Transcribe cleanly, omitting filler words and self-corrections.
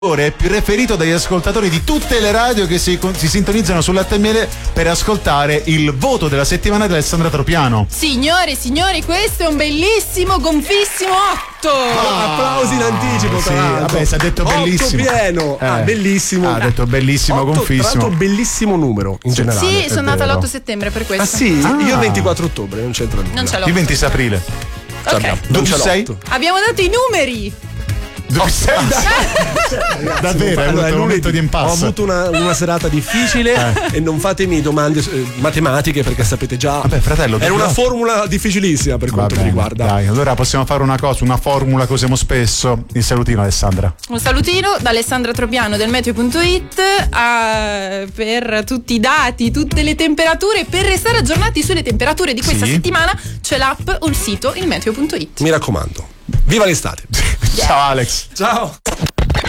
preferito dagli ascoltatori di tutte le radio che si sintonizzano sull'HML per ascoltare il voto della settimana di Alessandra Tropiano. Signore e signori, questo è un bellissimo, gonfissimo 8. Applausi in anticipo, sì, vabbè, si è detto bellissimo. 8 pieno. Bellissimo. Ha detto bellissimo, 8, gonfissimo. Tra l'altro bellissimo numero in generale. Sì, sono nata l'8 settembre per questo. Ah sì? Io il 24 ottobre, non c'entra nulla. Non ce l'ho. Il 26 aprile. Ok. Dove sei? Abbiamo dato i numeri. Dove sei? Davvero, è un momento di impasse. Ho avuto una serata difficile e non fatemi domande matematiche perché sapete già. Vabbè, fratello, era una formula difficilissima per quanto mi riguarda. Dai, allora possiamo fare una cosa, una formula che usiamo spesso. Il salutino, Alessandra. Un salutino da Alessandra Tropiano del meteo.it per tutti i dati, tutte le temperature. Per restare aggiornati sulle temperature di questa settimana c'è l'app o il sito il meteo.it. Mi raccomando. Viva l'estate. Ciao Alex. Ciao.